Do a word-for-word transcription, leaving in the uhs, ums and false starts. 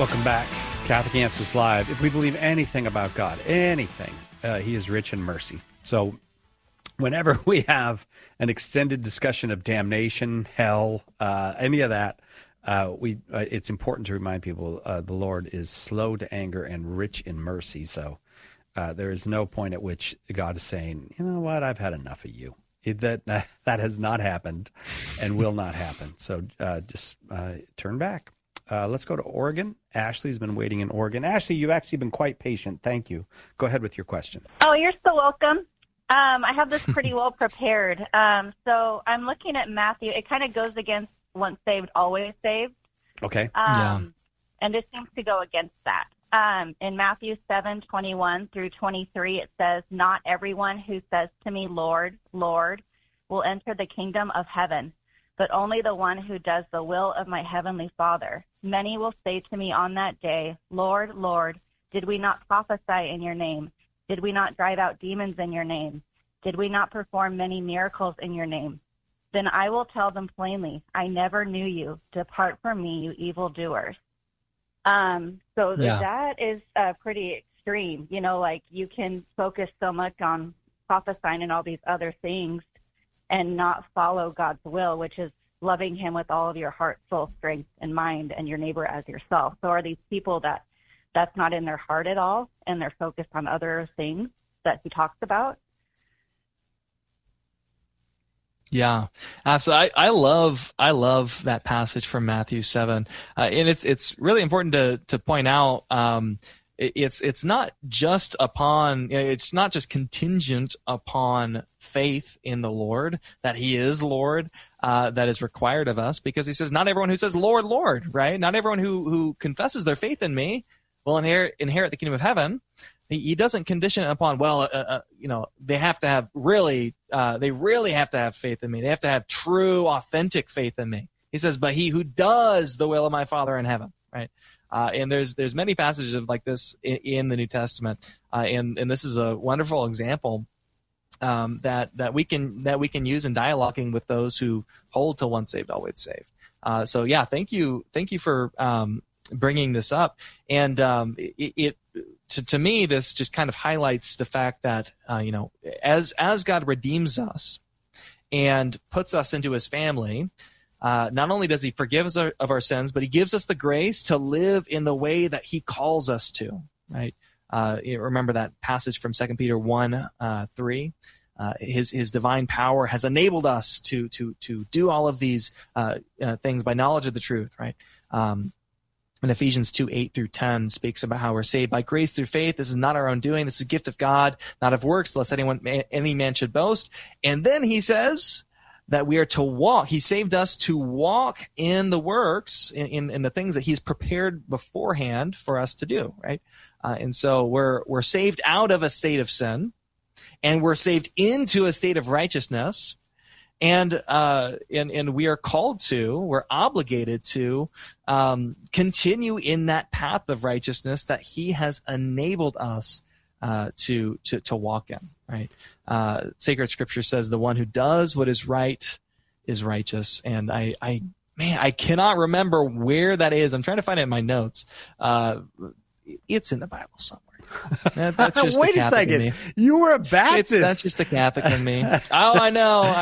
Welcome back. Catholic Answers Live. If we believe anything about God, anything, uh, he is rich in mercy. So whenever we have an extended discussion of damnation, hell, uh, any of that, uh, we uh, it's important to remind people uh, the Lord is slow to anger and rich in mercy. So uh, there is no point at which God is saying, you know what, I've had enough of you. It, that that has not happened and will not happen. So uh, just uh, turn back. Uh, let's go to Oregon. Ashley's been waiting in Oregon. Ashley, you've actually been quite patient. Thank you. Go ahead with your question. Oh, you're so welcome. Um, I have this pretty well prepared. Um, so I'm looking at Matthew. It kind of goes against once saved, always saved. Okay. Um, Yeah. And this seems to go against that. Um, in Matthew seven twenty-one through twenty-three, it says, "Not everyone who says to me, 'Lord, Lord,' will enter the kingdom of heaven, but only the one who does the will of my heavenly Father. Many will say to me on that day, 'Lord, Lord, did we not prophesy in your name? Did we not drive out demons in your name? Did we not perform many miracles in your name?' Then I will tell them plainly, 'I never knew you. Depart from me, you evildoers.'" Um, so Yeah. that is uh, pretty extreme. You know, like you can focus so much on prophesying and all these other things and not follow God's will, which is loving him with all of your heart, soul, strength, and mind, and your neighbor as yourself. So are these people that that's not in their heart at all, and they're focused on other things that he talks about? Yeah, absolutely. I, I love I love that passage from Matthew seven, uh, and it's it's really important to to point out. Um, it, it's it's not just upon it's not just contingent upon faith in the Lord, that He is Lord, uh, that is required of us, because He says, "Not everyone who says Lord, Lord," right? Not everyone who who confesses their faith in Me will inherit inherit the kingdom of heaven. He doesn't condition it upon, well, uh, uh, you know, they have to have really, uh, they really have to have faith in me. They have to have true, authentic faith in me. He says, "But he who does the will of my Father in heaven," right? Uh, and there's there's many passages of like this in, in the New Testament, uh, and and this is a wonderful example um, that that we can that we can use in dialoguing with those who hold to once saved, always saved. Uh, so yeah, thank you, thank you for um, bringing this up, and um, it. it To, to me, this just kind of highlights the fact that, uh, you know, as as God redeems us and puts us into his family, uh, not only does he forgive us our, of our sins, but he gives us the grace to live in the way that he calls us to, right? Uh, you remember that passage from Second Peter one, uh, three? Uh, his his divine power has enabled us to to to do all of these uh, uh, things by knowledge of the truth, right? Um And Ephesians two, eight through ten speaks about how we're saved by grace through faith. This is not our own doing. This is a gift of God, not of works, lest anyone, any man should boast. And then he says that we are to walk. He saved us to walk in the works, in, in, in the things that he's prepared beforehand for us to do, right? Uh, and so we're, we're saved out of a state of sin, and we're saved into a state of righteousness. And, uh, and, and we are called to, we're obligated to, um, continue in that path of righteousness that he has enabled us, uh, to, to, to walk in, right? Uh, sacred scripture says the one who does what is right is righteous. And I, I, man, I cannot remember where that is. I'm trying to find it in my notes. Uh, it's in the Bible somewhere. That, that's just Wait the a Catholic in second. me. You were a Baptist. It's, that's just the Catholic in me. Oh, I know.